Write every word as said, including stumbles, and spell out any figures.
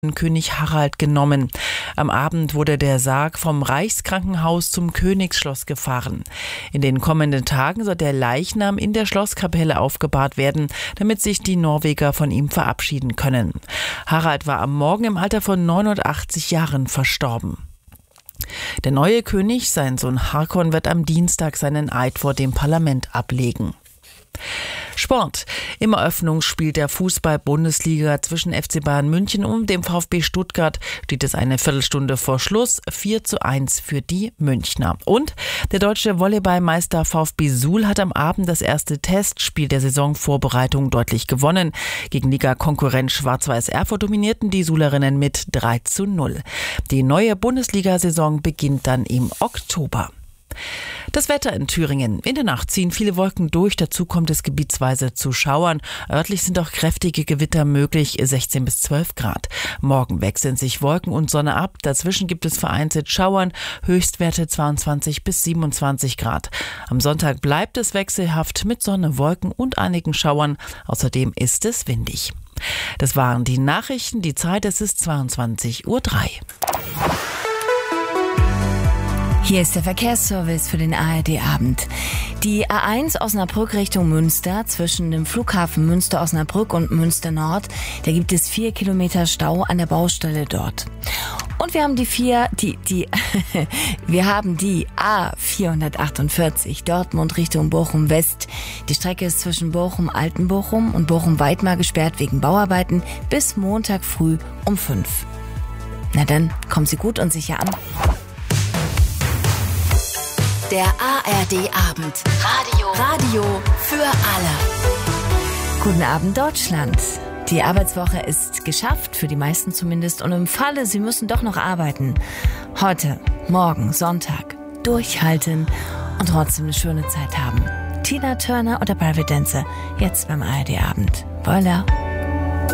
König Harald genommen. Am Abend wurde der Sarg vom Reichskrankenhaus zum Königsschloss gefahren. In den kommenden Tagen soll der Leichnam in der Schlosskapelle aufgebahrt werden, damit sich die Norweger von ihm verabschieden können. Harald war am Morgen im Alter von neunundachtzig Jahren verstorben. Der neue König, sein Sohn Haakon, wird am Dienstag seinen Eid vor dem Parlament ablegen. Sport. Im Eröffnungsspiel der Fußball-Bundesliga zwischen F C Bayern München und dem VfB Stuttgart steht es eine Viertelstunde vor Schluss vier zu eins für die Münchner. Und der deutsche Volleyballmeister VfB Suhl hat am Abend das erste Testspiel der Saisonvorbereitung deutlich gewonnen. Gegen Liga-Konkurrent Schwarz-Weiß Erfurt dominierten die Suhlerinnen mit drei zu null. Die neue Bundesliga-Saison beginnt dann im Oktober. Das Wetter in Thüringen. In der Nacht ziehen viele Wolken durch, dazu kommt es gebietsweise zu Schauern. Örtlich sind auch kräftige Gewitter möglich, sechzehn bis zwölf Grad. Morgen wechseln sich Wolken und Sonne ab, dazwischen gibt es vereinzelt Schauern, Höchstwerte zweiundzwanzig bis siebenundzwanzig Grad. Am Sonntag bleibt es wechselhaft mit Sonne, Wolken und einigen Schauern, außerdem ist es windig. Das waren die Nachrichten, die Zeit, es ist zweiundzwanzig Uhr drei. Hier ist der Verkehrsservice für den A R D-Abend. Die A eins Osnabrück Richtung Münster zwischen dem Flughafen Münster-Osnabrück und Münster-Nord, da gibt es vier Kilometer Stau an der Baustelle dort. Und wir haben die vier, die, die, wir haben die A vierhundertachtundvierzig Dortmund Richtung Bochum-West. Die Strecke ist zwischen Bochum-Altenbochum und Bochum-Weidmar gesperrt wegen Bauarbeiten bis Montag früh um fünf. Na dann, kommen Sie gut und sicher an. Der A R D-Abend. Radio. Radio für alle. Guten Abend, Deutschland. Die Arbeitswoche ist geschafft, für die meisten zumindest. Und im Falle, Sie müssen doch noch arbeiten. Heute, morgen, Sonntag. Durchhalten und trotzdem eine schöne Zeit haben. Tina Turner oder Private Dancer. Jetzt beim A R D-Abend. Voilà.